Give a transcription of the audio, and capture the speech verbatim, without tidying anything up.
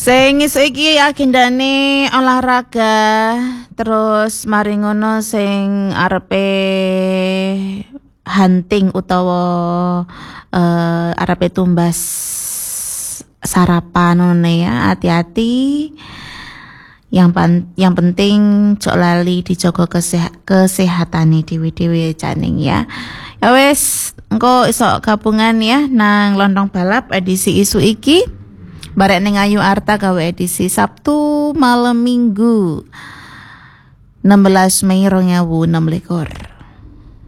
Sing esuk iki agendane olahraga, terus mari ngono sing arepe hunting utawa eh, arepe tumbas sarapan ngono ya, hati-hati. Yang pan- yang penting cok lali dijaga keseha- kesehatane dhewe-dhewe janing ya. Ya wes, engko iso gabungan ya nang lontong balap edisi isu iki. Barek ning Ayu Arta gawe edisi Sabtu malam Minggu enam belas Mei dua ribu enam belas.